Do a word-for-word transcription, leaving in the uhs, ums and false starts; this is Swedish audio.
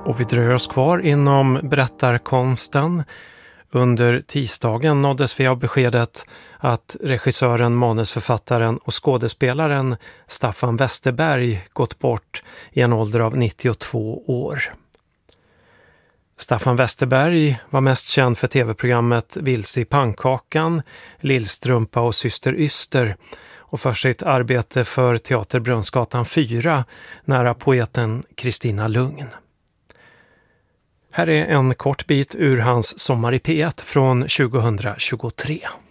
Och vi dröjer oss kvar inom berättarkonsten. Under tisdagen nåddes vi av beskedet att regissören, manusförfattaren och skådespelaren Staffan Westerberg gått bort i en ålder av nittiotvå år. Staffan Westerberg var mest känd för tv-programmet Vilse i pannkakan, Lillstrumpa och Syster Yster och för sitt arbete för Teater Brunnsgatan fyra nära poeten Kristina Lugn. Här är en kort bit ur hans Sommar i P ett från tjugohundratjugotre.